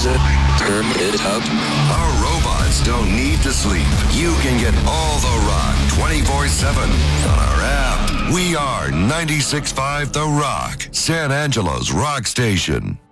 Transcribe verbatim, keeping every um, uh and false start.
it. Turn it up. Our robots don't need to sleep. You can get all the rock twenty-four seven on our app. We are ninety-six point five The Rock, San Angelo's rock station.